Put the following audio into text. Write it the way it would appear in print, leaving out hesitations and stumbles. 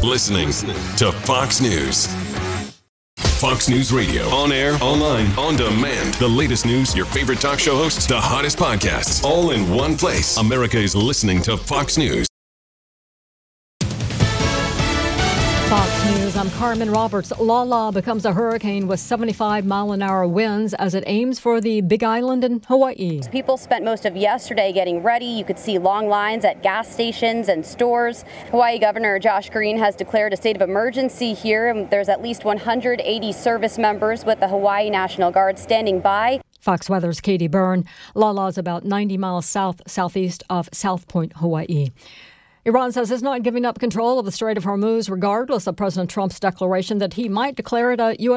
listening to Fox News. Fox News Radio. On air, online, on demand. The latest news, your favorite talk show hosts, the hottest podcasts, all in one place. America is listening to Fox News. Fox News, I'm Carmen Roberts. Lala becomes a hurricane with 75-mile-an-hour winds as it aims for the Big Island in Hawaii. People spent most of yesterday getting ready. You could see long lines at gas stations and stores. Hawaii Governor Josh Green has declared a state of emergency here, and there's at least 180 service members with the Hawaii National Guard standing by. Fox Weather's Katie Byrne. Lala is about 90 miles southeast of South Point, Hawaii. Iran says it's not giving up control of the Strait of Hormuz, regardless of President Trump's declaration that he might declare it a U.S.